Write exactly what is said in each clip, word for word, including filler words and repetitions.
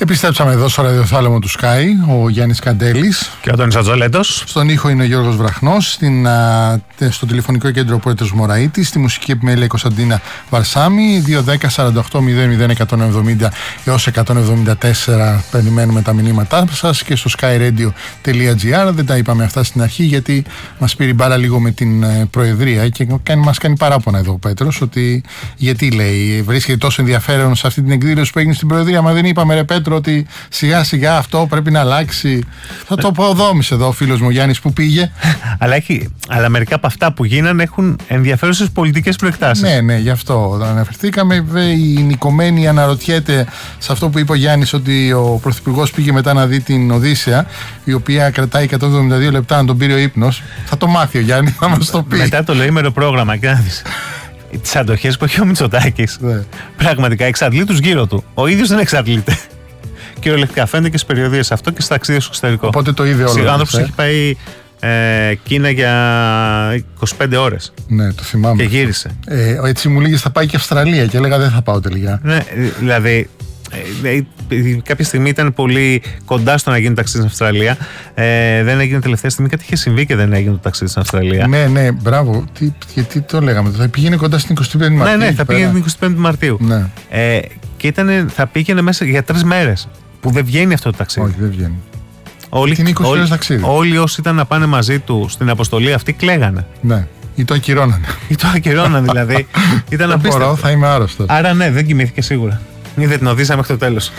Επιστρέψαμε εδώ στο ραδιοθάλαμο του Sky, ο Γιάννης Καντέλης και ο Αντώνης Ατζολέτος. Στον ήχο είναι ο Γιώργος Βραχνός, στην, α, στο τηλεφωνικό κέντρο ο Πέτρος Μωραΐτης, στη μουσική επιμέλεια η Κωνσταντίνα Βαρσάμι. Δύο δέκα σαράντα οκτώ μηδέν μηδέν εκατόν εβδομήντα έως εκατόν εβδομήντα τέσσερα περιμένουμε τα μηνύματά σας και στο skyradio.gr. Δεν τα είπαμε αυτά στην αρχή γιατί μας πήρε μπάλα λίγο με την ε, Προεδρία και κάνει, μας κάνει παράπονα εδώ ο Πέτρος ότι γιατί λέει βρίσκεται τόσο ενδιαφέρον σε αυτή την εκδήλωση που έγινε στην Προεδρία, μα δεν είπαμε ρε Πέτρο ότι σιγά σιγά αυτό πρέπει να αλλάξει. Θα το αποδόμησε εδώ ο φίλος μου Γιάννης που πήγε. αλλά, έχει, αλλά μερικά από αυτά που γίνανε έχουν ενδιαφέρουσες πολιτικές προεκτάσεις. Ναι, ναι, γι' αυτό αναφερθήκαμε. Η Νικομένη αναρωτιέται σε αυτό που είπε ο Γιάννης ότι ο Πρωθυπουργός πήγε μετά να δει την Οδύσσεα, η οποία κρατάει εκατόν εβδομήντα δύο λεπτά, αν τον πήρε ο ύπνος. Θα το μάθει ο Γιάννης, θα μας το πει. Μετά το λοήμερο πρόγραμμα και να δεις τις αντοχές που έχει ο Μητσοτάκης. Ναι. Πραγματικά εξαντλεί τους γύρω του. Ο ίδιος δεν εξαντλείται. Κυριολεκτικά φαίνεται και στις περιοδίες αυτό και στα ταξίδια στο εξωτερικό. Οπότε το είδε όλο. Ο άνθρωπος ε? έχει πάει ε, Κίνα για είκοσι πέντε ώρες. Ναι, το θυμάμαι. Και γύρισε. Ε, έτσι μου λέγες θα πάει και Αυστραλία και έλεγα δεν θα πάω τελικά. Ναι, δηλαδή. Ε, κάποια στιγμή ήταν πολύ κοντά στο να γίνει ταξίδι στην Αυστραλία. Ε, δεν έγινε τελευταία στιγμή. Κάτι είχε συμβεί και δεν έγινε το ταξίδι στην Αυστραλία. Ναι, ναι, μπράβο. Τι, γιατί το λέγαμε. Θα πήγαινε κοντά στην εικοστή πέμπτη Μαρτίου. Ναι, ναι, θα πήγαινε την εικοστή πέμπτη Μαρτίου. Ναι. Ε, και ήταν, θα πήγαινε μέσα για τρεις μέρες. Που δεν βγαίνει αυτό το ταξίδι. Όχι, δεν βγαίνει. Όλοι, είναι είκοσι ώρες ταξίδι. Όλοι όσοι ήταν να πάνε μαζί του στην αποστολή αυτή κλαίγανε. Ναι. Ή το ακυρώνανε. Ή το ακυρώνανε δηλαδή. Ήταν απίστευτο. Μπορώ, θα είμαι άρρωστος. Άρα ναι, δεν κοιμήθηκε σίγουρα. Είδε την Οδύσσεα μέχρι το τέλος.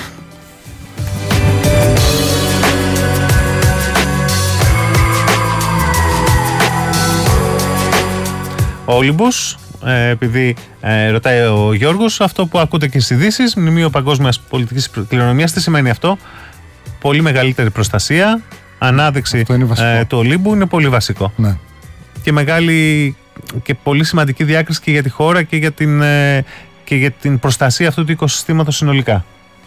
Ο Όλυμπος, ε, επειδή ε, ρωτάει ο Γιώργος, αυτό που ακούτε και στις ειδήσεις, μνημείο παγκόσμιας πολιτικής κληρονομιάς, τι σημαίνει αυτό? Πολύ μεγαλύτερη προστασία, ανάδειξη ε, του Ολύμπου είναι πολύ βασικό. Ναι. Και μεγάλη και πολύ σημαντική διάκριση και για τη χώρα και για την, ε, και για την προστασία αυτού του οικοσυστήματος συνολικά.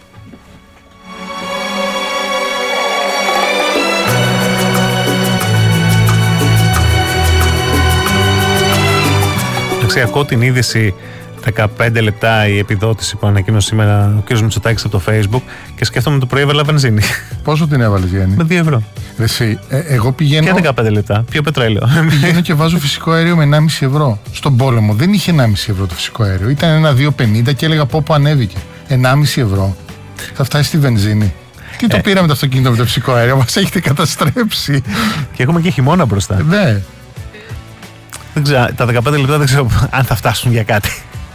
Ακούω την είδηση δεκαπέντε λεπτά η επιδότηση που ανακοίνωσε σήμερα ο κ. Μητσοτάκης από το Facebook και σκέφτομαι το πρωί έβαλα βενζίνη. Πόσο την έβαλες Γιάννη? Με δύο ευρώ. Εσύ, ε, εγώ πηγαίνω. Και δεκαπέντε λεπτά. Πιο πετρέλαιο. Πηγαίνω και βάζω φυσικό αέριο με ενάμιση ευρώ. Στον πόλεμο δεν είχε ενάμιση ευρώ το φυσικό αέριο. Ήταν ένα δύο πενήντα και έλεγα πω που ανέβηκε. ενάμιση ευρώ. Θα φτάσει στη βενζίνη. Τι το ε. πήραμε το αυτοκίνητο με το φυσικό αέριο? Μας έχετε καταστρέψει. Και έχουμε και χειμώνα μπροστά. Ναι. Δεν ξέρω, τα δεκαπέντε λεπτά δεν ξέρω αν θα φτάσουν για κάτι.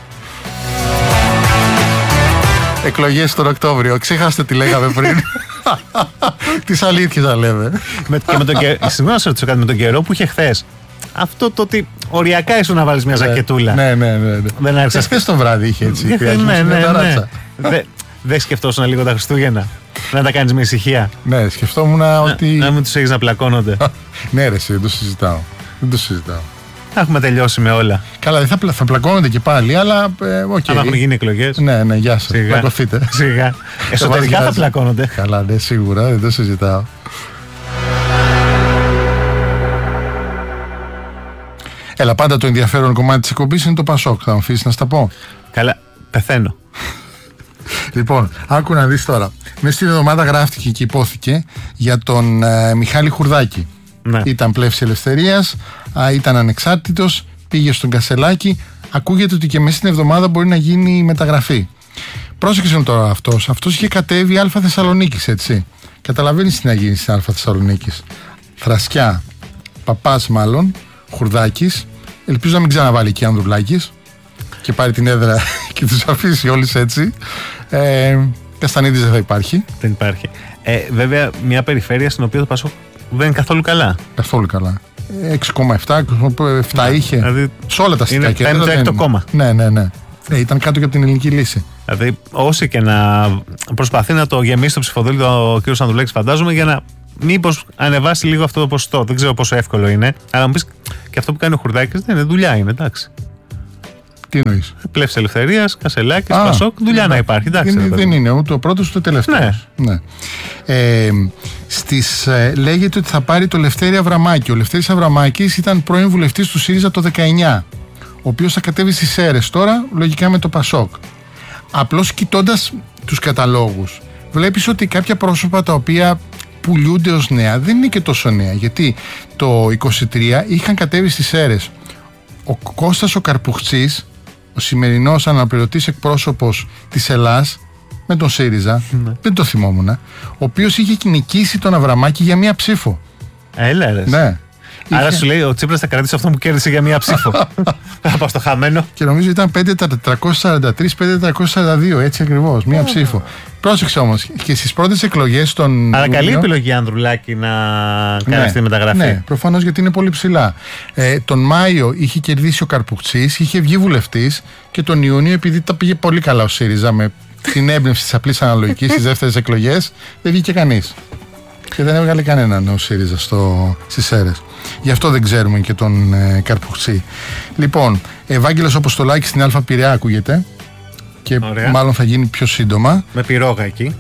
Εκλογές τον Οκτώβριο. Ξεχάστε τι λέγαμε πριν. Τις αλήθειες θα λέμε. με, και με τον καιρό, συγγνώμη να σε ρωτήσω κάτι, με τον καιρό που είχε χθες. Αυτό το ότι οριακά ήσουν να βάλεις μια ζακετούλα. Ναι, ναι, ναι. ναι. Δεν άρχισε. Χθες το βράδυ είχε έτσι. Ναι, ναι, ναι, ναι. Δεν δε σκεφτόσουν λίγο τα Χριστούγεννα. Να τα κάνεις με ησυχία. Ναι, σκεφτόμουν ότι. Να μην τους έχεις να πλακώνονται. Ναι, ρε, εσύ, δεν το συζητάω. Δεν το συζητάω. Έχουμε τελειώσει με όλα. Καλά, δεν θα, πλα... θα πλακώνονται και πάλι, αλλά. Ε, okay. Αν έχουν γίνει εκλογές. Ναι, ναι, γεια σας. Πλακωθείτε. Σιγά. Εσωτερικά θα πλακώνονται. Καλά, ναι, σίγουρα, δεν το συζητάω. Έλα, πάντα το ενδιαφέρον κομμάτι της εκπομπής είναι το Πασόκ. Θα μου αφήσεις να στα πω? Καλά, πεθαίνω. Λοιπόν, άκου να δεις τώρα. Μες στην εβδομάδα γράφτηκε και υπόθηκε για τον ε, Μιχάλη Χουρδάκη. Ναι. Ήταν πλεύση ελευθερίας, α, ήταν ανεξάρτητος, πήγε στον Κασελάκη. Ακούγεται ότι και μέσα στην εβδομάδα μπορεί να γίνει η μεταγραφή. Πρόσεξε τώρα αυτός. Αυτός είχε κατέβει Α Θεσσαλονίκης, έτσι. Καταλαβαίνεις τι να γίνει στην Α Θεσσαλονίκης. Θρασκιά, Παπάς μάλλον, Χουρδάκης. Ελπίζω να μην ξαναβάλει εκεί Ανδρουλάκης και πάρει την έδρα και τους αφήσει όλους έτσι. Ε, Καστανίδης δεν θα υπάρχει. Δεν υπάρχει. Ε, βέβαια, μια περιφέρεια στην οποία το Πασόκ δεν είναι καθόλου καλά. Καθόλου καλά. έξι κόμμα επτά, επτά ναι, είχε. Δηλαδή, σε όλα τα αστικά κέντρα. Είναι πέμπτο κόμμα. Ναι, ναι, ναι. Ε, ήταν κάτω και από την ελληνική λύση. Δηλαδή, όσοι και να προσπαθεί να το γεμίσει το ψηφοδέλτιο ο κ. Ανδρουλάκης, φαντάζομαι, για να μήπως ανεβάσει λίγο αυτό το ποσοστό. Δεν ξέρω πόσο εύκολο είναι. Αλλά μου πεις και αυτό που κάνει ο Χουρδάκης δεν είναι δουλειά, είναι εντάξει. Τι εννοείς? Πλεύση ελευθερίας, Κασελάκης, Πασόκ, δουλειά ναι, να υπάρχει. Εντάξει, δεν, δεν είναι ούτε ο πρώτος ούτε ο τελευταίος. Ναι. Ναι. Ε, στις, ε, λέγεται ότι θα πάρει το Λευτέρη Αβραμάκη. Ο Λευτέρης Αβραμάκης ήταν πρώην βουλευτής του ΣΥΡΙΖΑ το δεκαεννιά, ο οποίος θα κατέβει στις ΣΕΡΕΣ τώρα, λογικά με το Πασόκ. Απλώς κοιτώντας τους καταλόγους, βλέπεις ότι κάποια πρόσωπα τα οποία πουλούνται ως νέα δεν είναι και τόσο νέα, γιατί το είκοσι τρία είχαν κατέβει στις Σέρρες ο Κώστας ο Καρπουχτσής, ο σημερινός αναπληρωτής εκπρόσωπος της Ελλάς με τον ΣΥΡΙΖΑ, ναι. δεν το θυμόμουν, ο οποίος είχε νικήσει τον Αβραμάκη για μία ψήφο. Έλα ρε. Ναι. Άρα είχε... σου λέει ο Τσίπρας θα κρατήσει αυτό που κέρδισε για μία ψήφο. Θα πάω στο χαμένο. Και νομίζω ήταν πέντε χιλιάδες τετρακόσια σαράντα τρία, πέντε χιλιάδες τετρακόσια σαράντα δύο, έτσι ακριβώς, μία ψήφο. Πρόσεξε όμως, και στις πρώτες εκλογές των. Άρα καλή επιλογή, Ανδρουλάκη, να κάνει ναι, αυτή τη μεταγραφή. Ναι, προφανώς, γιατί είναι πολύ ψηλά. Ε, τον Μάιο είχε κερδίσει ο Καρπουχτσής, είχε βγει βουλευτής, και τον Ιούνιο, επειδή τα πήγε πολύ καλά ο ΣΥΡΙΖΑ με την έμπνευση της απλής αναλογικής στις δεύτερες εκλογές, δεν βγήκε κανείς. Και δεν έβγαλε κανέναν ο ΣΥΡΙΖΑ στο, στις Σέρρες. Γι' αυτό δεν ξέρουμε και τον ε, Καρπουχτσή. Λοιπόν, Ευάγγελος Αποστολάκης στην Αλφα Πειραιά ακούγεται. Και ωραία. Μάλλον θα γίνει πιο σύντομα. Με πυρόγα εκεί.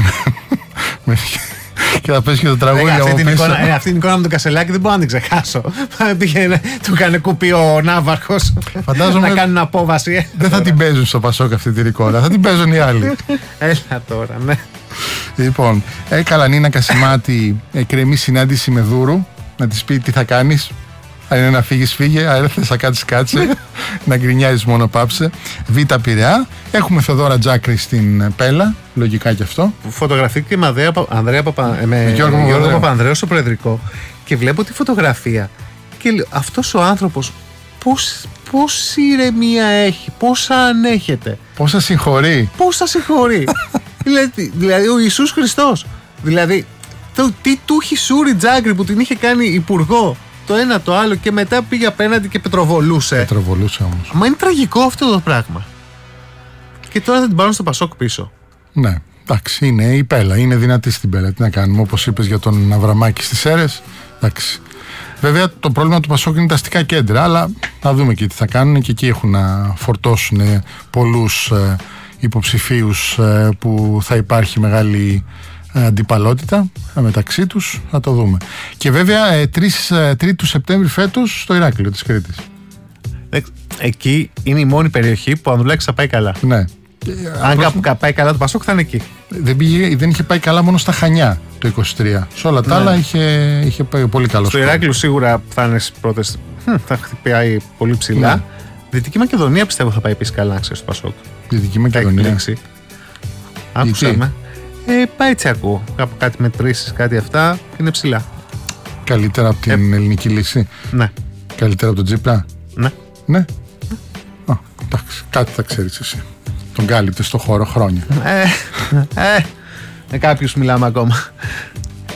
Και θα πέσει και το τραγούδι. Αυτή την εικόνα, ε, αυτή την εικόνα με τον Κασελάκη δεν μπορώ να την ξεχάσω. Πήγαινε, του έκανε κουπί ο Ναύαρχος. Φαντάζομαι να κάνουν απόβαση. Ε, δεν θα την παίζουν στο Πασόκ αυτή την εικόνα. Θα την παίζουν οι άλλοι. Έλα τώρα, ναι. Λοιπόν, έκαλα Νίνα Κασιμάτη, εκκρεμή συνάντηση με Δούρου. Να της πει τι θα κάνεις. Αν είναι να φύγεις, φύγε. Αν θες να κάτσεις, κάτσε. Να γκρινιάζεις, μόνο πάψε. Β' Πειραιά. Έχουμε Θεοδόρα Τζάκρη στην Πέλα. Λογικά και αυτό. Φωτογραφική με Ανδρέα Παπα... με Γιώργο, Γιώργο Παπανδρέου στο Προεδρικό. Και βλέπω τη φωτογραφία. Και λέω, αυτός ο άνθρωπος πώς, πόση ηρεμία έχει, πόσα ανέχεται. Πόσα συγχωρεί. Πόσα συγχωρεί. δηλαδή, δηλαδή ο Ιησούς Χριστός. Δηλαδή, το, τι του έχει σούρει Τζάκρη που την είχε κάνει υπουργό. Το ένα το άλλο, και μετά πήγε απέναντι και πετροβολούσε. Πετροβολούσε όμως. Μα είναι τραγικό αυτό το πράγμα. Και τώρα θα την πάρουν στο Πασόκ πίσω. Ναι, εντάξει, είναι η Πέλα. Είναι δυνατή στην Πέλα. Τι να κάνουμε, όπως είπες για τον Αβραμάκη στις Σέρρες. Εντάξει. Βέβαια το πρόβλημα του Πασόκ είναι τα αστικά κέντρα, αλλά θα δούμε και τι θα κάνουν. Και εκεί έχουν να φορτώσουν πολλούς ε, υποψηφίους ε, που θα υπάρχει μεγάλη αντιπαλότητα μεταξύ τους, θα το δούμε. Και βέβαια ε, τρεις του Σεπτέμβρη φέτος στο Ηράκλειο της Κρήτης. Εκεί είναι η μόνη περιοχή που ο Ανδρουλάκης θα πάει καλά. Ναι. Αν κάπου προς... πάει καλά το Πασόκ θα είναι εκεί. Δεν, πήγε, δεν είχε πάει καλά μόνο στα Χανιά το είκοσι τρία. Σε όλα τα ναι. άλλα είχε, είχε πάει πολύ καλό. Στο Ηράκλειο σίγουρα θα είναι στις πρώτες, θα χτυπάει πολύ ψηλά. Ναι. Δυτική Μακεδονία πιστεύω θα πάει επίσης καλά, ξέρεις, το Πασόκ. Δυτική Μακεδονία. Άκουσα με. Ε, πάει έτσι ακούω. Κάπου κάτι μετρήσεις, κάτι αυτά, είναι ψηλά. Καλύτερα από την ε, ελληνική λύση. Ναι. Καλύτερα από τον Τσίπρα. Ναι. Ναι. Α, εντάξει, κάτι θα ξέρεις εσύ. Τον κάλυπτε στο χώρο χρόνια. Ε, ε, με κάποιους μιλάμε ακόμα.